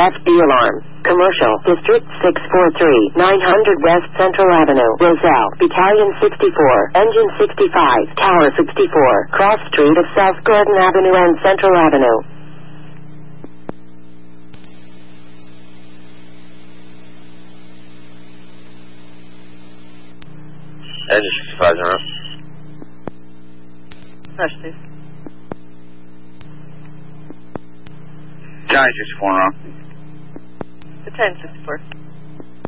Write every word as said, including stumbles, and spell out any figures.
F B alarm. Commercial District six four three, nine hundred West Central Avenue, Roselle, Battalion sixty-four, Engine sixty-five, Tower sixty-four, Cross Street of South Gordon Avenue and Central Avenue. Engine sixty-five, zero. Rush, please. Johnny sixty-four, wrong. The ten sixty-four.